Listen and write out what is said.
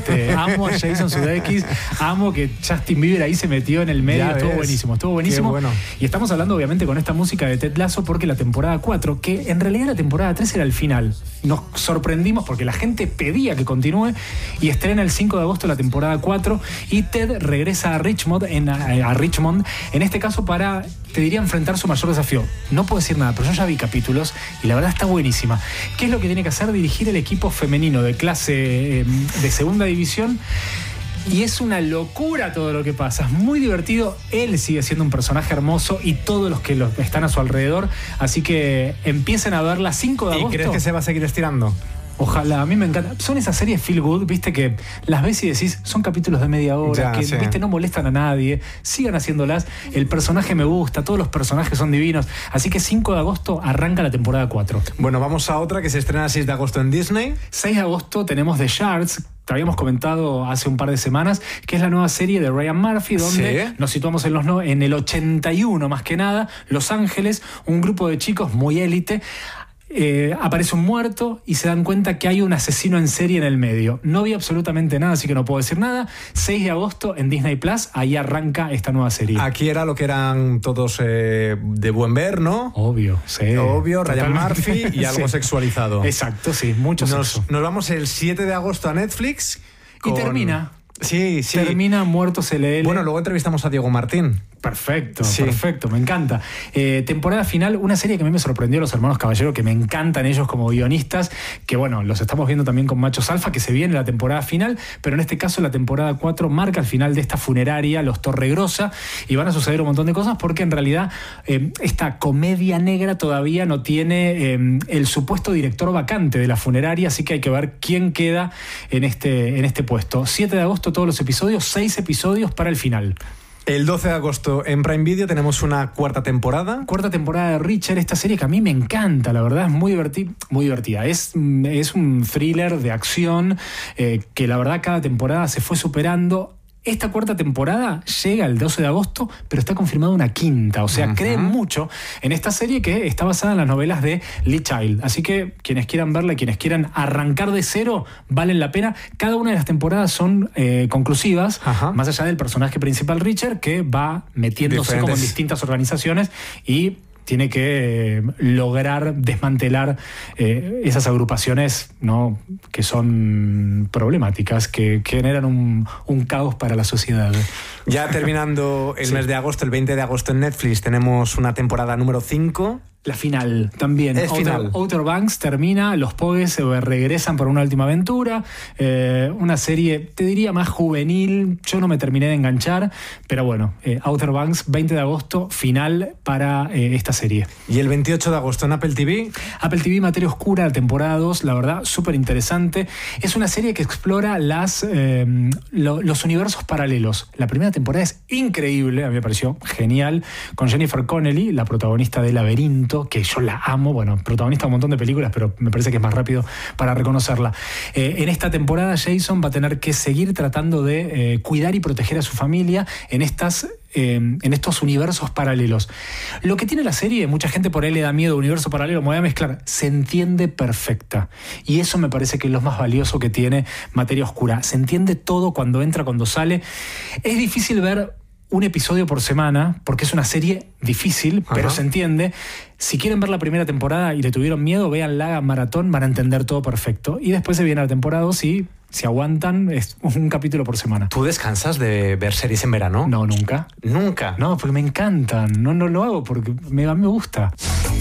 Amo a Jason Sudeikis, amo que Justin Bieber ahí se metió en el medio. Estuvo buenísimo. Bueno. Y estamos hablando obviamente con esta música de Ted Lasso porque la temporada 4, que en realidad la temporada 3 era el final, nos sorprendimos porque la gente pedía que continúe y estrena el 5 de agosto la temporada 4 y Ted regresa a Richmond, en este caso para, te diría, enfrentar su mayor desafío. No puedo decir nada, pero yo ya vi capítulos y la verdad está buenísima. ¿Qué es lo que tiene que hacer? Dirigir el equipo femenino de clase de segunda división. Y es una locura todo lo que pasa, es muy divertido. Él sigue siendo un personaje hermoso y todos los que están a su alrededor. Así que empiecen a verla 5 de agosto. ¿Y crees que se va a seguir estirando? Ojalá, a mí me encanta. Son esas series feel good, viste, que las ves y decís, son capítulos de media hora, viste, no molestan a nadie, sigan haciéndolas. El personaje me gusta, todos los personajes son divinos. Así que 5 de agosto arranca la temporada 4. Bueno, vamos a otra que se estrena el 6 de agosto en Disney. 6 de agosto tenemos The Shards. Te habíamos comentado hace un par de semanas que es la nueva serie de Ryan Murphy, donde nos situamos en el 81 más que nada, Los Ángeles, un grupo de chicos muy élite. Aparece un muerto y se dan cuenta que hay un asesino en serie en el medio. No vi absolutamente nada, así que no puedo decir nada. 6 de agosto en Disney Plus, ahí arranca esta nueva serie. Aquí era lo que eran todos de buen ver, ¿no? Obvio, sí. Obvio, Ryan Murphy y algo sexualizado. Exacto, sí, mucho sexo. Nos vamos el 7 de agosto a Netflix. Y termina. Sí. Termina Muertos LL. Bueno, luego entrevistamos a Diego Martín. Perfecto, me encanta. Temporada final, una serie que a mí me sorprendió, Los Hermanos Caballero, que me encantan ellos como guionistas, que bueno, los estamos viendo también con Machos Alfa, que se viene la temporada final, pero en este caso la temporada 4 marca el final de esta funeraria, Los Torregrosa, y van a suceder un montón de cosas porque en realidad esta comedia negra todavía no tiene el supuesto director vacante de la funeraria, así que hay que ver quién queda en este puesto. 7 de agosto todos los episodios, 6 episodios para el final. El 12 de agosto en Prime Video tenemos una cuarta temporada. Cuarta temporada de Reacher, esta serie que a mí me encanta, la verdad, es muy divertida. Es un thriller de acción que la verdad cada temporada se fue superando. Esta cuarta temporada llega el 12 de agosto, pero está confirmada una quinta. O sea, creen mucho en esta serie que está basada en las novelas de Lee Child. Así que quienes quieran verla, quienes quieran arrancar de cero, valen la pena. Cada una de las temporadas son conclusivas, más allá del personaje principal, Richard, que va metiéndose como en distintas organizaciones y tiene que lograr desmantelar esas agrupaciones, ¿no?, que son problemáticas, que generan un caos para la sociedad. Ya terminando el mes de agosto, el 20 de agosto en Netflix, tenemos una temporada número 5. La final también. Outer Banks termina, los Pogues regresan por una última aventura. Una serie, te diría, más juvenil. Yo no me terminé de enganchar, pero bueno, Outer Banks, 20 de agosto, final para esta serie. ¿Y el 28 de agosto en Apple TV? Apple TV, Materia Oscura, temporada 2, la verdad, súper interesante. Es una serie que explora los universos paralelos. La primera temporada es increíble, a mí me pareció genial, con Jennifer Connelly, la protagonista de Laberinto, que yo la amo, bueno, protagonista de un montón de películas, pero me parece que es más rápido para reconocerla. En esta temporada Jason va a tener que seguir tratando de cuidar y proteger a su familia en estos universos paralelos. Lo que tiene la serie, mucha gente por ahí le da miedo, universo paralelo, me voy a mezclar, se entiende perfecta. Y eso me parece que es lo más valioso que tiene Materia Oscura. Se entiende todo cuando entra, cuando sale. Es difícil ver un episodio por semana, porque es una serie difícil, pero se entiende. Si quieren ver la primera temporada y le tuvieron miedo, vean la maratón, van a entender todo perfecto. Y después se viene la temporada 2 y si aguantan, es un capítulo por semana. ¿Tú descansas de ver series en verano? No, nunca. ¿Nunca? No, porque me encantan. No lo hago porque a mí me gusta.